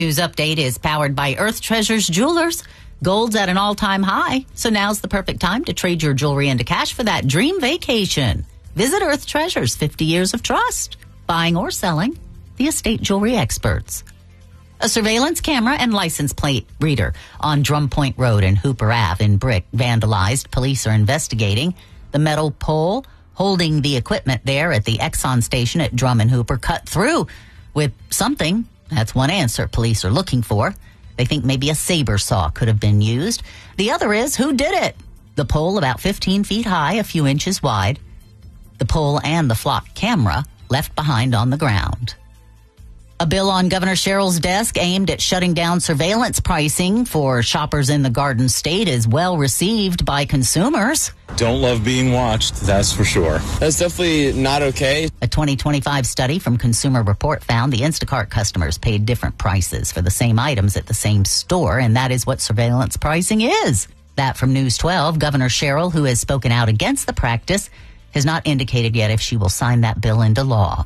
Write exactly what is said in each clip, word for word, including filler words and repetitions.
News update is powered by Earth Treasures Jewelers. Gold's at an all-time high, so now's the perfect time to trade your jewelry into cash for that dream vacation. Visit Earth Treasures, fifty years of trust. Buying or selling, the estate jewelry experts. A surveillance camera and license plate reader on Drum Point Road and Hooper Ave in Brick vandalized. Police are investigating. The metal pole holding the equipment there at the Exxon station at Drum and Hooper cut through with something. That's one answer police are looking for. They think maybe a saber saw could have been used. The other is, who did it? The pole about fifteen feet high, a few inches wide. The pole and the flock camera left behind on the ground. A bill on Governor Sherrill's desk aimed at shutting down surveillance pricing for shoppers in the Garden State is well received by consumers. Don't love being watched, that's for sure. That's definitely not okay. A twenty twenty-five study from Consumer Report found the Instacart customers paid different prices for the same items at the same store, and that is what surveillance pricing is. That from News twelve. Governor Sherrill, who has spoken out against the practice, has not indicated yet if she will sign that bill into law.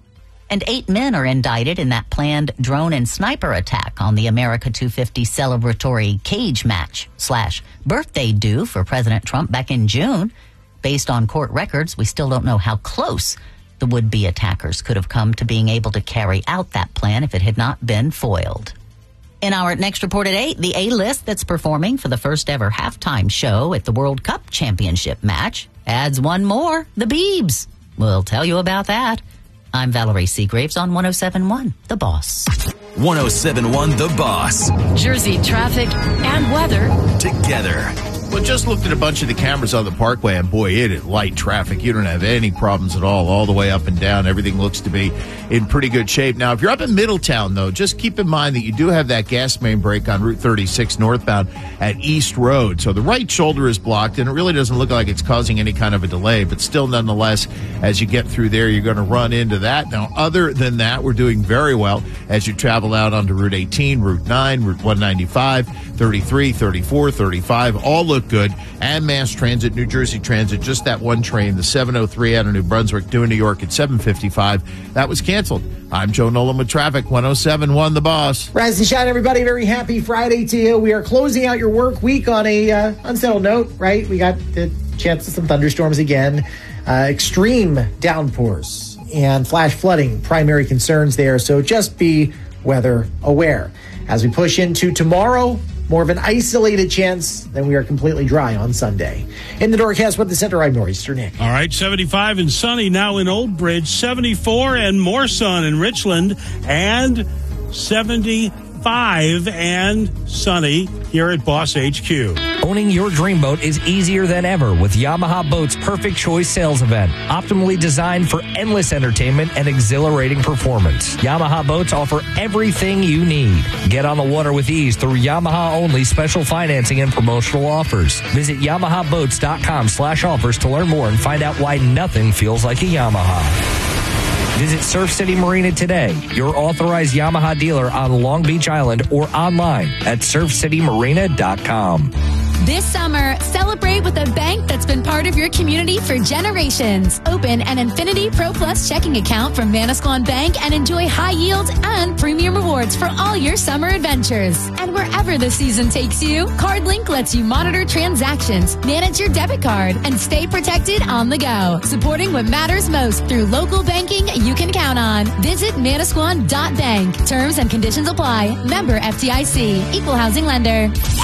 And eight men are indicted in that planned drone and sniper attack on the America two fifty celebratory cage match slash birthday do for President Trump back in June. Based on court records, we still don't know how close the would-be attackers could have come to being able to carry out that plan if it had not been foiled. In our next report at eight, the A-list that's performing for the first ever halftime show at the World Cup Championship match adds one more, the Biebs. We'll tell you about that. I'm Valerie Seagraves on one oh seven point one, The Boss. one oh seven point one, The Boss. Jersey traffic and weather together. Well, just looked at a bunch of the cameras on the parkway, and boy, it is light traffic. You don't have any problems at all, all the way up and down. Everything looks to be in pretty good shape. Now, if you're up in Middletown, though, just keep in mind that you do have that gas main break on Route thirty-six northbound at East Road. So the right shoulder is blocked, and it really doesn't look like it's causing any kind of a delay. But still, nonetheless, as you get through there, you're going to run into that. Now, other than that, we're doing very well as you travel out onto Route eighteen, Route nine, Route one ninety-five, thirty-three, thirty-four, thirty-five. All look good. And Mass Transit, New Jersey Transit, just that one train, the seven oh three out of New Brunswick, due New York at seven fifty-five. That was canceled. I'm Joe Nolan with traffic, one oh seven point one, The Boss. Rise and shine, everybody. Very happy Friday to you. We are closing out your work week on a uh, unsettled note, right? We got the chance of some thunderstorms again, uh, extreme downpours and flash flooding, primary concerns there. So just be weather aware. As we push into tomorrow, more of an isolated chance than we are completely dry on Sunday. In the Doorcast with the Center, I'm Nor'easter Nick. All right, seventy-five and sunny now in Old Bridge, seventy-four and more sun in Richland, and seventy-five and sunny here at Boss H Q. Owning your dream boat is easier than ever with Yamaha Boats Perfect Choice Sales Event. Optimally designed for endless entertainment and exhilarating performance. Yamaha Boats offer everything you need. Get on the water with ease through Yamaha-only special financing and promotional offers. Visit yamahaboats.com slash offers to learn more and find out why nothing feels like a Yamaha. Visit Surf City Marina today, your authorized Yamaha dealer on Long Beach Island, or online at surf city marina dot com. This summer, celebrate with a bank that's been part of your community for generations. Open an Infinity Pro Plus checking account from Manasquan Bank and enjoy high yields and premium rewards for all your summer adventures. And wherever the season takes you, CardLink lets you monitor transactions, manage your debit card, and stay protected on the go. Supporting what matters most through local banking you can count on. Visit manasquan dot bank. Terms and conditions apply. Member F D I C. Equal housing lender.